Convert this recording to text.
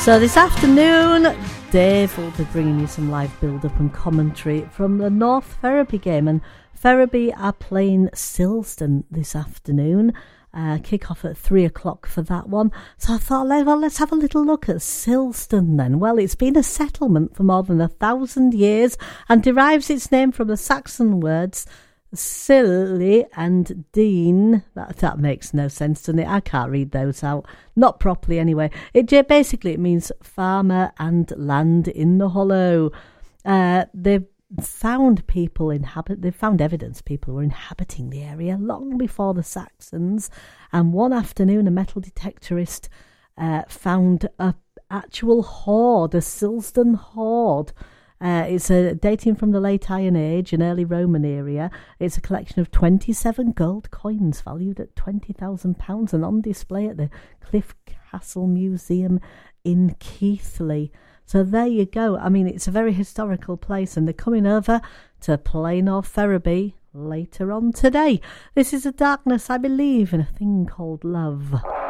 So this afternoon, Dave will be bringing you some live build-up and commentary from the North Ferriby game. And Ferriby are playing Silsden this afternoon. Kick-off at 3 o'clock for that one. So I thought, well, let's have a little look at Silsden then. Well, it's been a settlement for more than 1,000 years and derives its name from the Saxon words silly and dean. That makes no sense, doesn't it? I can't read those out. Not properly anyway. It means farmer and land in the hollow. They've found evidence people were inhabiting the area long before the Saxons, and one afternoon a metal detectorist found a actual hoard, a Silsden hoard. It's dating from the late Iron Age and early Roman era. It's a collection of 27 gold coins valued at £20,000 and on display at the Cliff Castle Museum in Keighley. So there you go. I mean, it's a very historical place, and they're coming over to play North Ferriby later on today. This is A Darkness I Believe in, a thing called love.